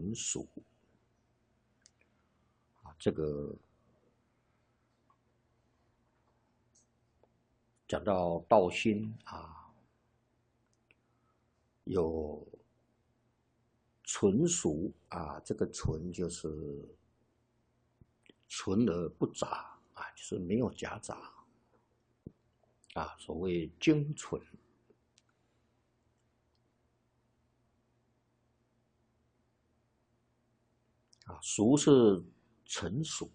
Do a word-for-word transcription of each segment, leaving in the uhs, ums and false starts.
纯熟啊，这个讲到道心啊，有纯熟啊，这个纯就是纯而不杂啊，就是没有夹杂啊，所谓精纯。啊，熟是成熟。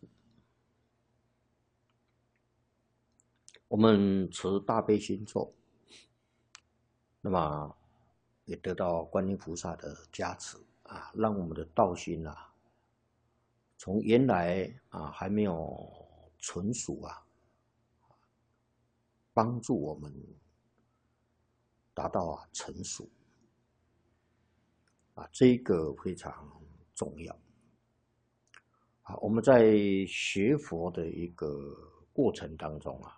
我们持大悲心咒，那么也得到观音菩萨的加持啊，让我们的道心啊，从原来啊还没有纯熟啊，帮助我们达到啊成熟啊，这个非常重要。啊，我们在学佛的一个过程当中啊，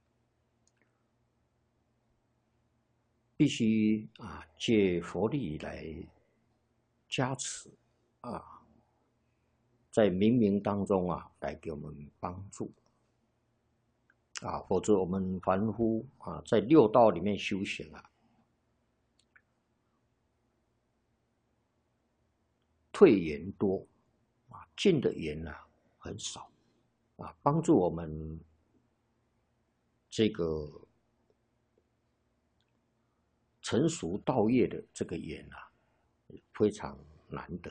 必须啊借佛力来加持啊，在冥冥当中啊来给我们帮助啊，否则我们凡夫啊在六道里面修行啊，退缘多啊，进的缘啊很少啊，帮助我们这个成熟道业的这个缘啊，非常难得。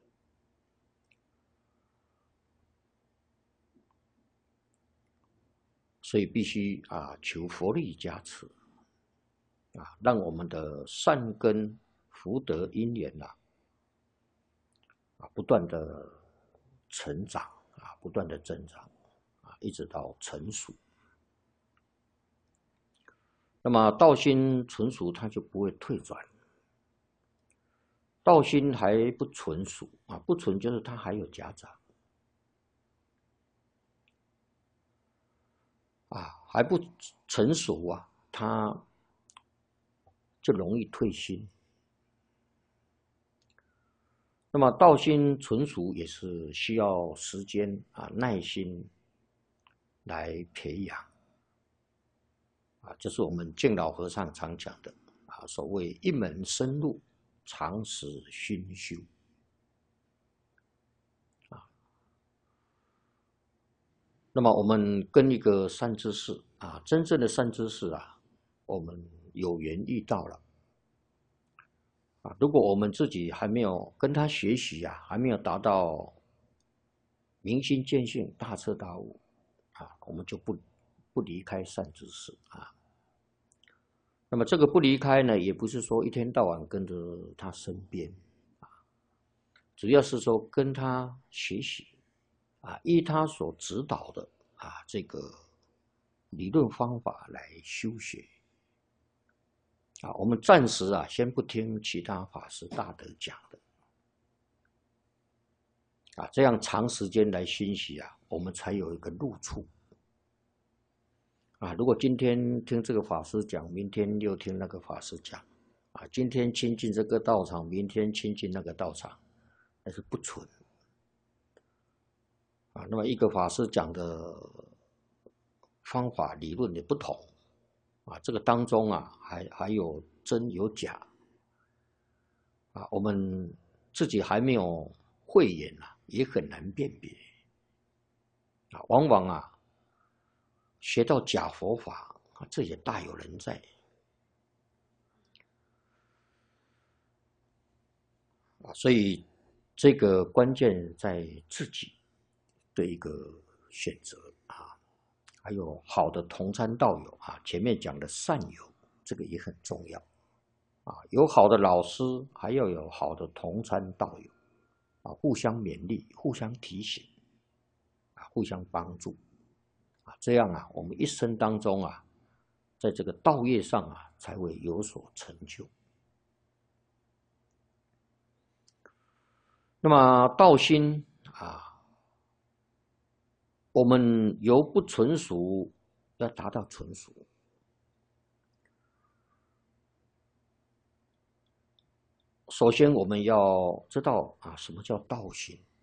所以必须啊求佛力加持啊，让我们的善根福德因缘啊啊不断的成长啊，不断的增长啊，一直到成熟。那么道心纯熟，它就不会退转。道心还不纯熟啊，不纯就是它还有夹杂啊，还不成熟啊，它就容易退心。那么道心纯熟也是需要时间啊，耐心来培养啊，这是我们敬老和尚常讲的啊，所谓一门深入，长时熏修啊。那么我们跟一个善知识啊，真正的善知识啊，我们有缘遇到了啊，如果我们自己还没有跟他学习啊，还没有达到明心见性、大彻大悟啊，我们就不不离开善知识啊。那么这个不离开呢，也不是说一天到晚跟着他身边啊，主要是说跟他学习啊，依他所指导的啊这个理论方法来修学啊。我们暂时啊，先不听其他法师大德讲的啊，这样长时间来熏习啊，我们才有一个入处。啊，如果今天听这个法师讲，明天又听那个法师讲，啊，今天亲近这个道场，明天亲近那个道场，那是不纯。啊，那么一个法师讲的方法理论也不同，啊，这个当中啊，还还有真有假，啊，我们自己还没有慧眼啊，也很难辨别，啊，往往啊。学到假佛法，这也大有人在啊，所以这个关键在自己的一个选择啊，还有好的同参道友啊，前面讲的善友，这个也很重要啊，有好的老师，还要有好的同参道友啊，互相勉励，互相提醒啊，互相帮助。啊，这样啊，我们一生当中啊，在这个道业上啊，才会有所成就。那么道心啊，我们由不纯熟要达到纯熟， 首先我们要知道啊，什么叫道行